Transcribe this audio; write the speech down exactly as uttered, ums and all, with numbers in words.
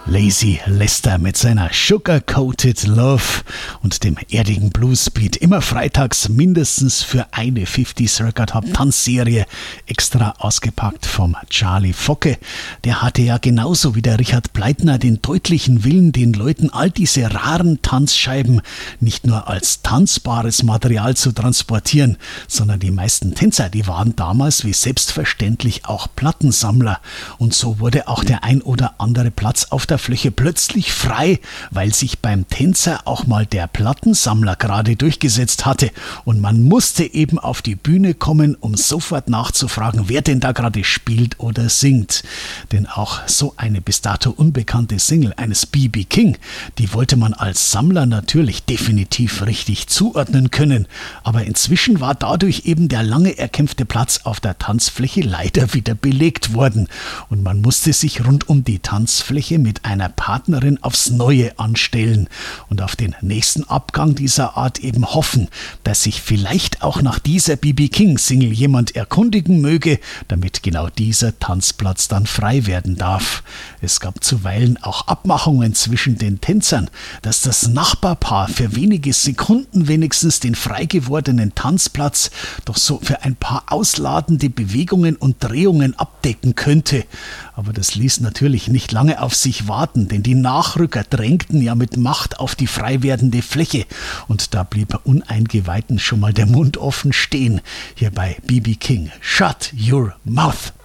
Lazy Lester mit seiner Sugar Coated Love und dem erdigen Bluesbeat. Immer freitags mindestens für eine fünfziger Record Hop Tanzserie extra ausgepackt vom Charlie Focke. Der hatte ja genauso wie der Richard Pleitner den deutlichen Willen, den Leuten all diese raren Tanzscheiben nicht nur als tanzbares Material zu transportieren, sondern die meisten Tänzer, die waren damals wie selbstverständlich auch Plattensammler. Und so wurde auch der ein oder andere Platz auf der Fläche plötzlich frei, weil sich beim Tänzer auch mal der Plattensammler gerade durchgesetzt hatte und man musste eben auf die Bühne kommen, um sofort nachzufragen, wer denn da gerade spielt oder singt. Denn auch so eine bis dato unbekannte Single eines B B King, die wollte man als Sammler natürlich definitiv richtig zuordnen können, aber inzwischen war dadurch eben der lange erkämpfte Platz auf der Tanzfläche leider wieder belegt worden und man musste sich rund um die Tanzfläche mit einer Partnerin aufs Neue anstellen und auf den nächsten Abgang dieser Art eben hoffen, dass sich vielleicht auch nach dieser B B King Single jemand erkundigen möge, damit genau dieser Tanzplatz dann frei werden darf. Es gab zuweilen auch Abmachungen zwischen den Tänzern, dass das Nachbarpaar für wenige Sekunden wenigstens den frei gewordenen Tanzplatz doch so für ein paar ausladende Bewegungen und Drehungen abdecken könnte. Aber das ließ natürlich nicht lange auf sich warten, denn die Nachrücker drängten ja mit Macht auf die frei werdende Fläche und da blieb Uneingeweihten schon mal der Mund offen stehen. Hier bei B B King. Shut your mouth!